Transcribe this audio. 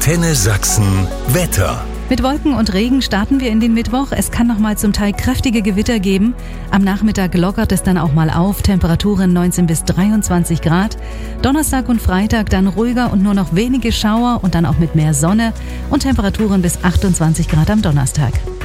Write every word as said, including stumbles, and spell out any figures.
Antenne Sachsen Wetter. Mit Wolken und Regen starten wir in den Mittwoch. Es kann noch mal zum Teil kräftige Gewitter geben. Am Nachmittag lockert es dann auch mal auf. Temperaturen neunzehn bis dreiundzwanzig Grad. Donnerstag und Freitag dann ruhiger und nur noch wenige Schauer und dann auch mit mehr Sonne und Temperaturen bis achtundzwanzig Grad am Donnerstag.